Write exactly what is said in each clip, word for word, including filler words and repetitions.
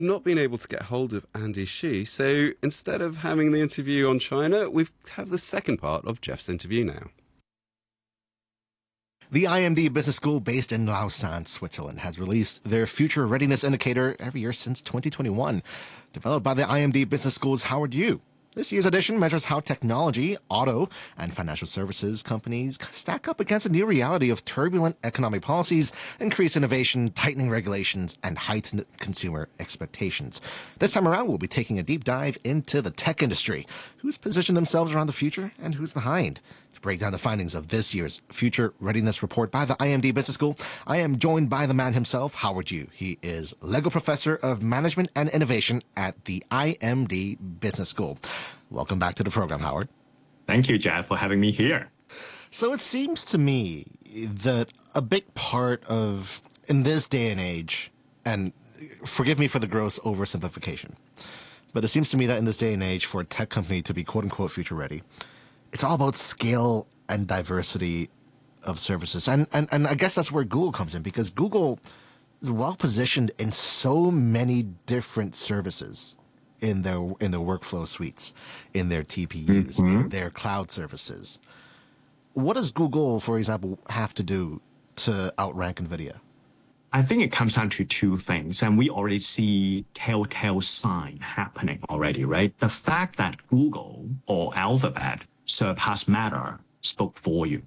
not been able to get hold of Andy Shi, so instead of having the interview on China, we have the second part of Jeff's interview now. The I M D Business School, based in Lausanne, Switzerland, has released their Future Readiness Indicator every year since twenty twenty-one. Developed by the I M D Business School's Howard Yu. This year's edition measures how technology, auto, and financial services companies stack up against a new reality of turbulent economic policies, increased innovation, tightening regulations, and heightened consumer expectations. This time around, we'll be taking a deep dive into the tech industry, who's positioned themselves around the future and who's behind. To break down the findings of this year's Future Readiness Report by the I M D Business School, I am joined by the man himself, Howard Yu. He is Lego Professor of Management and Innovation at the I M D Business School. Welcome back to the program, Howard. Thank you, Jeff, for having me here. So it seems to me that a big part of, in this day and age, and forgive me for the gross oversimplification, but it seems to me that in this day and age, for a tech company to be quote-unquote future-ready, it's all about scale and diversity of services. And, and, and I guess that's where Google comes in, because Google is well-positioned in so many different services in their in their workflow suites, in their T P Us, mm-hmm. in their cloud services. What does Google, for example, have to do to outrank NVIDIA? I think it comes down to two things, and we already see telltale sign happening already, right? The fact that Google or Alphabet surpassed Meta spoke for you.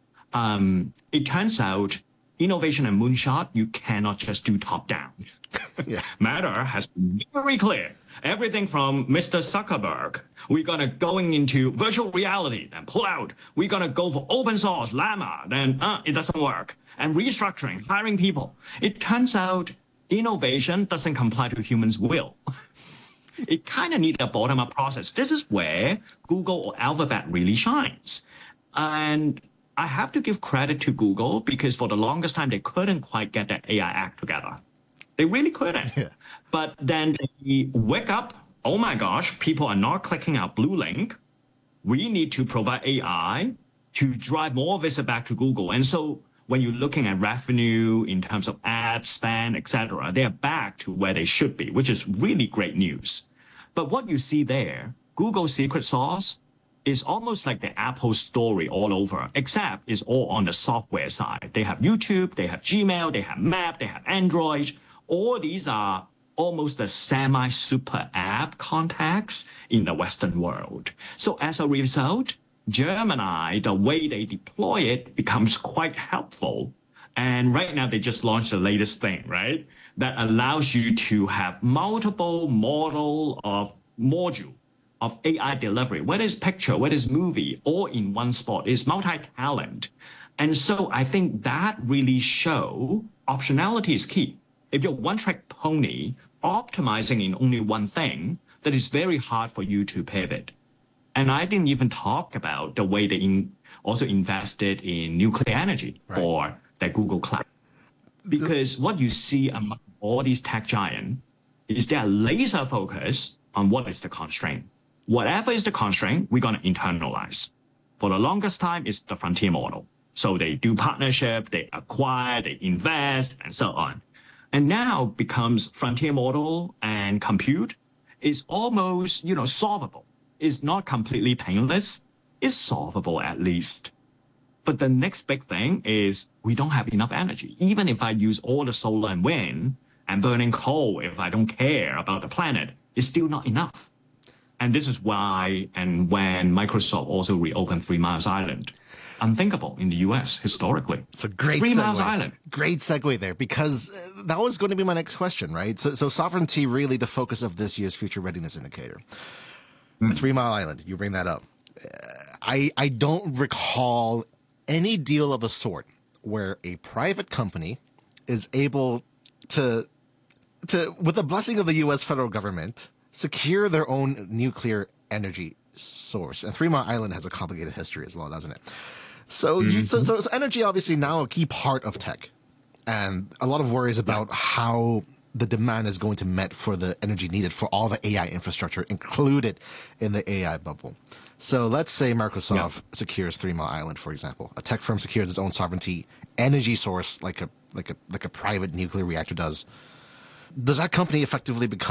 Um, it turns out innovation and moonshot, you cannot just do top down. Yeah. Meta has been very clear. Everything from Mister Zuckerberg, we're going to going into virtual reality, then pull out. We're going to go for open source, Llama, then uh, it doesn't work. And restructuring, hiring people. It turns out innovation doesn't comply to humans' will. It kind of needs a bottom-up process. This is where Google or Alphabet really shines. And I have to give credit to Google because for the longest time, they couldn't quite get their A I act together. They really couldn't. Yeah. But then they wake up, oh my gosh, people are not clicking our blue link. We need to provide A I to drive more visit back to Google. And so when you're looking at revenue in terms of ad spend, et cetera, they're back to where they should be, which is really great news. But what you see there, Google's secret sauce is almost like the Apple story all over, except it's all on the software side. They have YouTube, they have Gmail, they have Map, they have Android. All these are almost the semi-super app contacts in the Western world. So as a result, Gemini, the way they deploy it becomes quite helpful. And right now they just launched the latest thing, right? That allows you to have multiple model of module of A I delivery, whether it's picture, whether it's movie, all in one spot. It's multi-talent. And so I think that really show optionality is key. If you're one-track pony optimizing in only one thing, that is very hard for you to pivot. And I didn't even talk about the way they in, also invested in nuclear energy right. for the Google Cloud. Because what you see among all these tech giants is they're laser focused on what is the constraint. Whatever is the constraint, we're going to internalize. For the longest time, it's the frontier model. So they do partnership, they acquire, they invest, and so on. And now becomes frontier model and compute is almost, you know, solvable. It's not completely painless. It's solvable at least. But the next big thing is we don't have enough energy. Even if I use all the solar and wind and burning coal, if I don't care about the planet, it's still not enough. And this is why, and when Microsoft also reopened Three Mile Island, unthinkable in the U S historically. It's a great Three segue. Mile Island. Great segue there, because that was going to be my next question, right? So, so sovereignty really the focus of this year's Future Readiness Indicator. Mm. Three Mile Island, you bring that up. I I don't recall any deal of a sort where a private company is able to to with the blessing of the U S federal government secure their own nuclear energy source. And Three Mile Island has a complicated history as well, doesn't it? So, mm-hmm. you, so, so, so energy obviously now a key part of tech, and a lot of worries about yeah. how the demand is going to met for the energy needed for all the A I infrastructure included in the A I bubble. So let's say Microsoft yeah. secures Three Mile Island, for example. A tech firm secures its own sovereignty energy source like a like a like a private nuclear reactor does. does that company effectively become